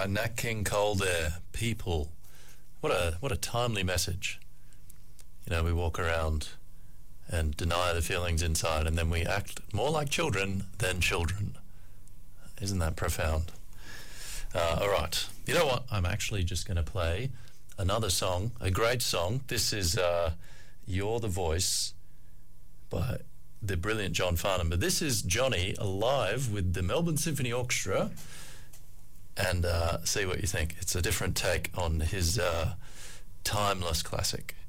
by Nat King Cole there. People. What a timely message. You know, we walk around and deny the feelings inside, and then we act more like children than children. Isn't that profound? All right. You know what? I'm actually just going to play another song, a great song. This is You're the Voice by the brilliant John Farnham. But this is Johnny live with the Melbourne Symphony Orchestra, and see what you think. It's a different take on his timeless classic.